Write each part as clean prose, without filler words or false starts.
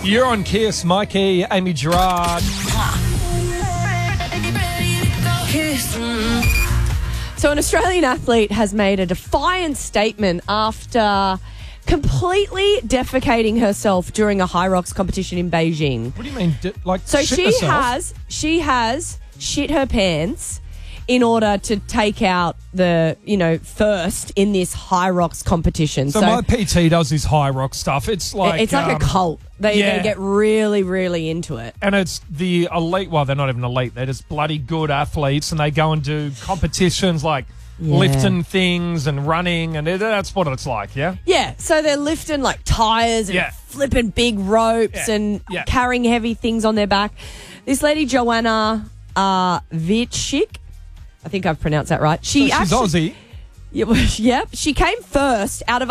You're on Kiss, Mikey, Amy Gerard. So an Australian athlete has made a defiant statement after completely defecating herself during a high rocks competition in Beijing. What do you mean? So shit she herself? has shit her pants in order to take out the, first in this high rocks competition. So my PT does this high rock stuff. It's like it's like a cult. They get really, really into it. And it's the elite. Well, they're not even elite. They're just bloody good athletes, and they go and do competitions like lifting things and running, and that's what it's like, yeah? Yeah, so they're lifting like tires and flipping big ropes and carrying heavy things on their back. This lady, Joanna Vichik, I think I've pronounced that right. She's Aussie. Yep. She came first out of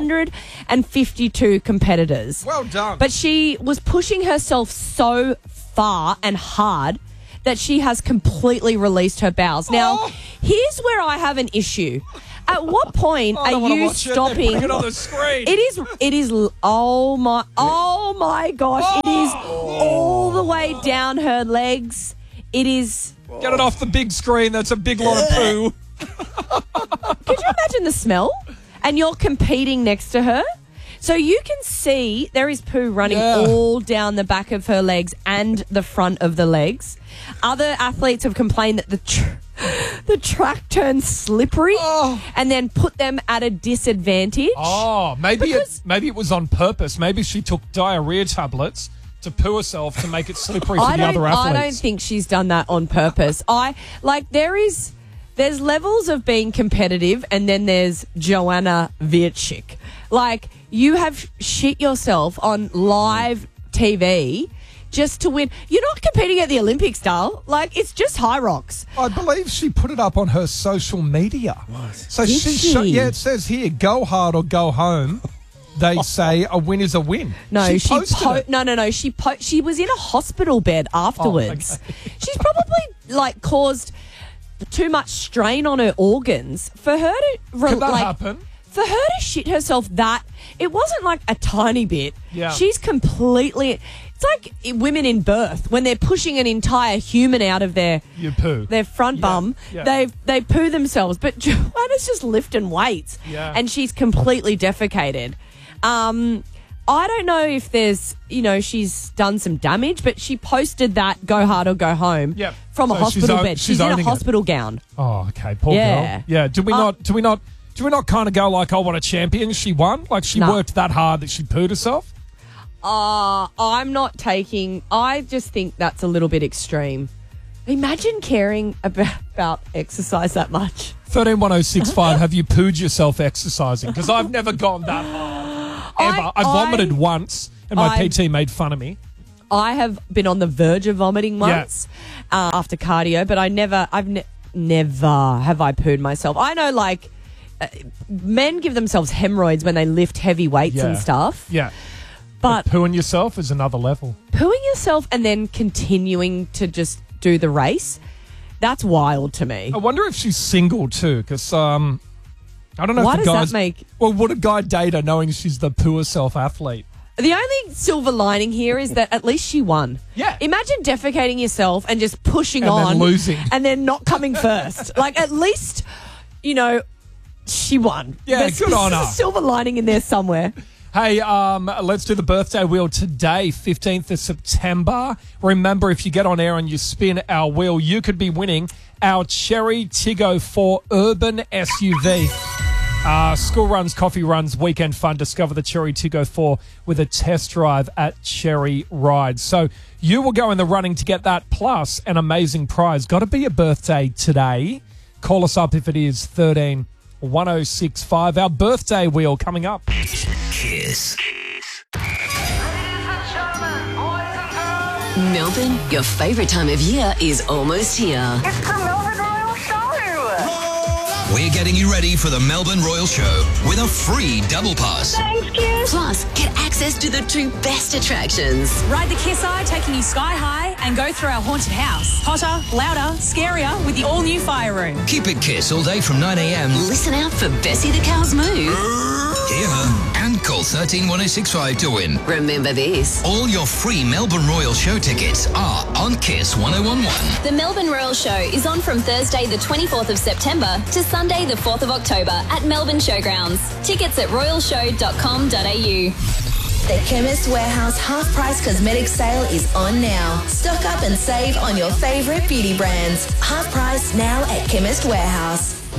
152 competitors. Well done. But she was pushing herself so far and hard that she has completely released her bowels. Now, here's where I have an issue. At what point are you stopping? Put it on the screen. It is, oh my gosh. It is all the way down her legs. It is. Get it off the big screen. That's a big lot of poo. Could you imagine the smell? And you're competing next to her. So you can see there is poo running all down the back of her legs and the front of the legs. Other athletes have complained that the track turns slippery and then put them at a disadvantage. Oh, maybe it was on purpose. Maybe she took diarrhea tablets to poo herself to make it slippery for the other athletes. I don't think she's done that on purpose. There's levels of being competitive, and then there's Joanna Vichik. Like, you have shit yourself on live TV just to win. You're not competing at the Olympics, Dale. Like, it's just high rocks. I believe she put it up on her social media. What? So it says here, go hard or go home. They say a win is a win. No, she was in a hospital bed afterwards. Oh, okay. She's probably caused too much strain on her organs for her to Could that happen? For her to shit herself that it wasn't like a tiny bit. Yeah. She's completely. It's like women in birth when they're pushing an entire human out of their front bum. Yeah. They poo themselves, but Joanna's just lifting weights, and she's completely defecated. I don't know if there's, she's done some damage, but she posted that go hard or go home from a hospital bed. She's in a hospital gown. Oh, okay. Poor girl. Yeah. Do we not kind of go like, oh, what a champion she won? Like she worked that hard that she pooed herself? I'm not taking, I just think that's a little bit extreme. Imagine caring about exercise that much. 131065, have you pooed yourself exercising? Because I've never gone that hard. Ever. I vomited once and my PT made fun of me. I have been on the verge of vomiting once after cardio, but never have I pooed myself. I know men give themselves hemorrhoids when they lift heavy weights and stuff. Yeah. But pooing yourself is another level. Pooing yourself and then continuing to just do the race, that's wild to me. I wonder if she's single too, because I don't know Why if the does guys... that make... Well, would a guy date her knowing she's the poo herself athlete? The only silver lining here is that at least she won. Yeah. Imagine defecating yourself and just pushing and on. And then losing. And then not coming first. At least, she won. Yeah, good on her. There's a silver lining in there somewhere. Hey, let's do the birthday wheel today, 15th of September. Remember, if you get on air and you spin our wheel, you could be winning our Cherry Tiggo 4 Urban SUV. School runs, coffee runs, weekend fun. Discover the Cherry Tiggo 4 with a test drive at Cherry Rides. So you will go in the running to get that plus an amazing prize. Got to be a birthday today. Call us up if it is 131065. Our birthday wheel coming up. Kiss. Melbourne, your favourite time of year is almost here. It's the Melbourne Royal Show. We're getting you ready for the Melbourne Royal Show with a free double pass. Thanks, Kiss. Plus, get access to the two best attractions. Ride the Kiss Eye, taking you sky high, and go through our haunted house. Hotter, louder, scarier with the all-new fire room. Keep it Kiss all day from 9 a.m. Listen out for Bessie the Cow's move. Hear her and call 131065 to win. Remember this. All your free Melbourne Royal Show tickets are on Kiss 1011. The Melbourne Royal Show is on from Thursday the 24th of September to Sunday the 4th of October at Melbourne Showgrounds. Tickets at royalshow.com.au. The Chemist Warehouse half-price cosmetic sale is on now. Stock up and save on your favourite beauty brands. Half price now at Chemist Warehouse.